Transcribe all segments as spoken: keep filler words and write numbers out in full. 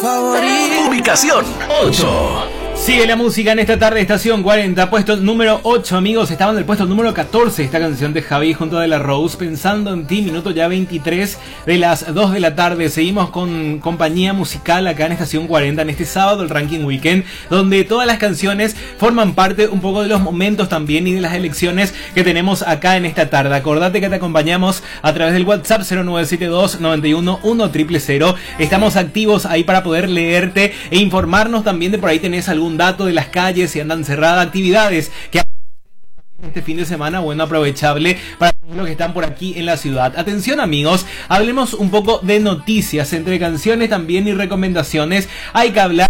favorito. Ubicación ocho. Sigue la música en esta tarde, estación cuarenta, puesto número ocho, amigos. Estaba en el puesto número catorce esta canción de Javi junto a De La Rose, Pensando en ti, minuto ya veintitrés de las dos de la tarde. Seguimos con compañía musical acá en estación cuarenta, en este sábado, el Ranking Weekend, donde todas las canciones forman parte un poco de los momentos también y de las elecciones que tenemos acá en esta tarde. Acordate que te acompañamos a través del WhatsApp cero nueve siete dos, nueve uno, uno cero cero cero. Estamos activos ahí para poder leerte e informarnos también de por ahí tenés algún dato de las calles, si andan cerradas, actividades que este fin de semana, bueno, aprovechable para los que están por aquí en la ciudad. Atención, amigos, hablemos un poco de noticias, entre canciones también y recomendaciones. Hay que hablar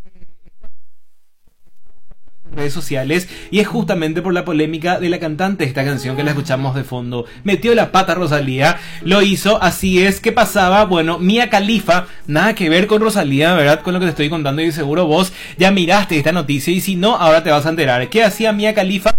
redes sociales y es justamente por la polémica de la cantante de esta canción que la escuchamos de fondo. Metió la pata Rosalía, lo hizo, así es. ¿Qué pasaba? Bueno, Mia Khalifa, nada que ver con Rosalía, ¿verdad? Con lo que te estoy contando, y seguro vos ya miraste esta noticia, y si no, ahora te vas a enterar. ¿Qué hacía Mia Khalifa?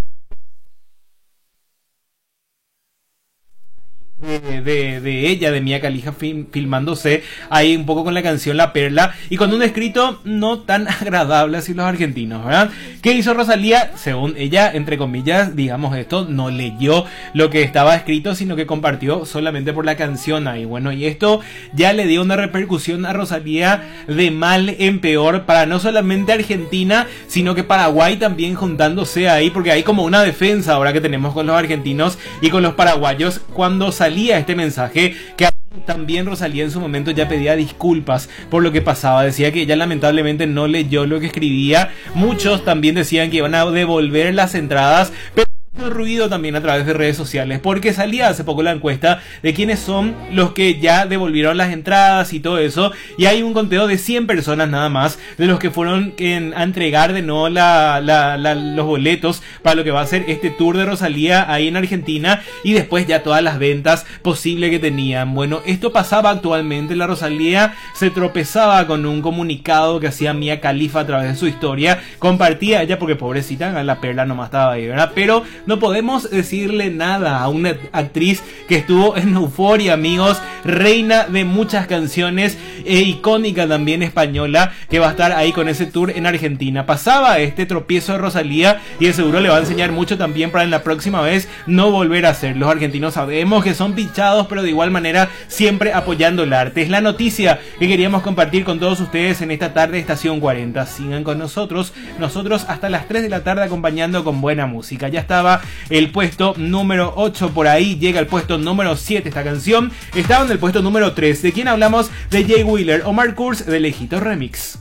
De, de, de ella, de Mia Khalifa, film, filmándose ahí un poco con la canción La Perla y con un escrito no tan agradable así los argentinos, ¿verdad? ¿Qué hizo Rosalía? Según ella, entre comillas, digamos esto, no leyó lo que estaba escrito, sino que compartió solamente por la canción ahí. Bueno, y esto ya le dio una repercusión a Rosalía de mal en peor para no solamente Argentina, sino que Paraguay también juntándose ahí, porque hay como una defensa ahora que tenemos con los argentinos y con los paraguayos cuando salía este mensaje, que también Rosalía en su momento ya pedía disculpas por lo que pasaba. Decía que ella lamentablemente no leyó lo que escribía. Muchos también decían que iban a devolver las entradas, pero ruido también a través de redes sociales, porque salía hace poco la encuesta de quiénes son los que ya devolvieron las entradas y todo eso, y hay un conteo de cien personas nada más de los que fueron en, a entregar de nuevo la, la, la, los boletos para lo que va a ser este tour de Rosalía ahí en Argentina, y después ya todas las ventas posibles que tenían. Bueno, esto pasaba actualmente. La Rosalía se tropezaba con un comunicado que hacía Mia Khalifa a través de su historia, compartía ella, porque pobrecita, La Perla nomás estaba ahí, ¿verdad? Pero no podemos decirle nada a una actriz que estuvo en euforia, amigos, reina de muchas canciones e icónica también española, que va a estar ahí con ese tour en Argentina. Pasaba este tropiezo de Rosalía y de seguro le va a enseñar mucho también para en la próxima vez no volver a hacer. Los argentinos sabemos que son pichados, pero de igual manera siempre apoyando el arte. Es la noticia que queríamos compartir con todos ustedes en esta tarde, estación cuarenta. Sigan con nosotros, nosotros hasta las tres de la tarde acompañando con buena música. Ya estaba el puesto número ocho, por ahí llega el puesto número siete esta canción. Estaba en el puesto número tres. ¿De quién hablamos? De Jay Wheeler, Omar Kurz, de Lejito Remix.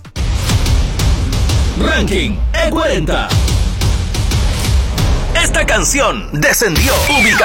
Ranking E cuarenta. Esta canción descendió ubicación.